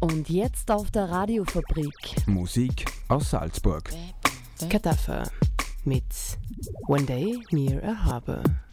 Und jetzt auf der Radiofabrik. Musik aus Salzburg. Kadaffa mit One Day Near a Harbor.